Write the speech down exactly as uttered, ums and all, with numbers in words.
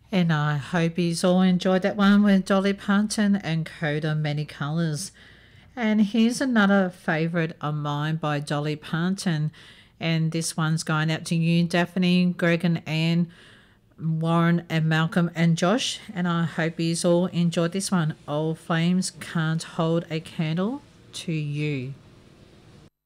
And I hope you all enjoyed that one with Dolly Parton and Coda Many Colours. And here's another favourite of mine by Dolly Parton. And this one's going out to you, Daphne, Greg and Anne, Warren and Malcolm and Josh. And I hope you all enjoyed this one. Old Flames Can't Hold a Candle to You.